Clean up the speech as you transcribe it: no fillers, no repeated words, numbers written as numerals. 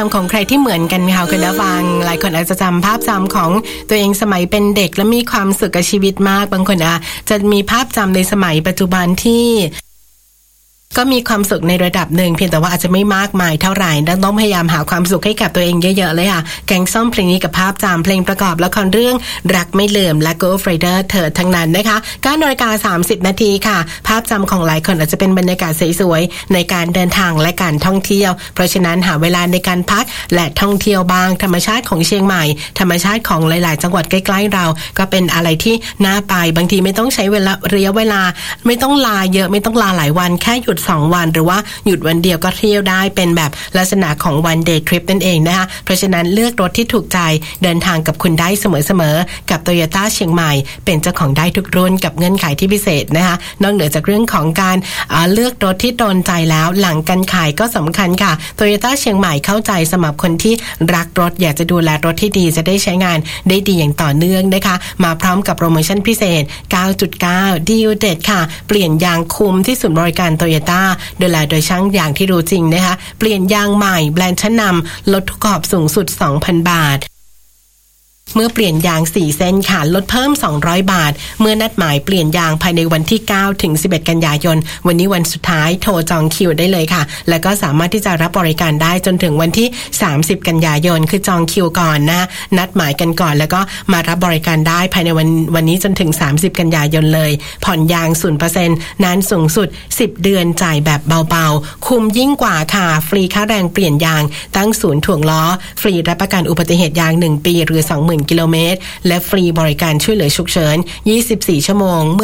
ของใครที่เหมือนกันค่ะคุณผู้ฟังหลายคนอาจจะจำภาพจำของตัวเองสมัยเป็นเด็กและมีความสุขกับชีวิตมากบางคนจะมีภาพจำในสมัยปัจจุบันที่ก็มีความสุขในระดับหนึ่งเพียงแต่ว่าอาจจะไม่มากมายเท่าไหร่ต้องพยายามหาความสุขให้กับตัวเองเยอะๆเลยค่ะแกงส้มเพลงนี้กับภาพจำเพลงประกอบละครเรื่องรักไม่ลืมและ Ghost Rider เธอทั้งนั้นนะคะ9:30 นาทีค่ะภาพจำของหลายคนอาจจะเป็นบรรยากาศสวยๆในการเดินทางและการท่องเที่ยวเพราะฉะนั้นหาเวลาในการพักและท่องเที่ยวบ้างธรรมชาติของเชียงใหม่ธรรมชาติของหลายๆจังหวัดใกล้ๆเราก็เป็นอะไรที่น่าไปบางทีไม่ต้องใช้ระยะเวลาไม่ต้องลาเยอะไม่ต้องลาหลายวันแค่หยุด2 วันหรือว่าหยุดวันเดียวก็เที่ยวได้เป็นแบบลักษณะของ one day trip นั่นเองนะคะเพราะฉะนั้นเลือกรถที่ถูกใจเดินทางกับคุณได้เสมอๆกับ Toyota เชียงใหม่เป็นเจ้าของได้ทุกรุ่นกับเงื่อนไขที่พิเศษนะคะนอกเหนือจากเรื่องของการเลือกรถที่โดนใจแล้วหลังการขายก็สำคัญค่ะ Toyota เชียงใหม่เข้าใจสำหรับคนที่รักรถอยากจะดูแลรถที่ดีจะได้ใช้งานได้ดีอย่างต่อเนื่องนะคะมาพร้อมกับโปรโมชั่นพิเศษ 9.9 ดีลเด็ดค่ะเปลี่ยนยางคุมที่ศูนย์บริการ Toyotaดูแลโดยช่างยางที่รู้จริงนะคะเปลี่ยนยางใหม่แบรนด์ชั้นนำลดทุกขอบสูงสุด 2,000 บาทเมื่อเปลี่ยนยาง4เส้นค่ะลดเพิ่ม200 บาทเมื่อนัดหมายเปลี่ยนยางภายในวันที่9ถึง11กันยายนวันนี้วันสุดท้ายโทรจองคิวได้เลยค่ะแล้วก็สามารถที่จะรับบริการได้จนถึงวันที่30กันยายนคือจองคิวก่อนนะนัดหมายกันก่อนแล้วก็มารับบริการได้ภายในวันนี้จนถึง30กันยายนเลยผ่อนยาง 0% นานสูงสุด10 เดือนจ่ายแบบเบาๆคุ้มยิ่งกว่าค่ะฟรีค่าแรงเปลี่ยนยางตั้งศูนย์ถ่วงล้อฟรีรับประกันอุบัติเหตุยาง1 ปีหรือ 20,000 กิโลเมตรและฟรีบริการช่วยเหลือฉุกเฉิน24 ชั่วโมง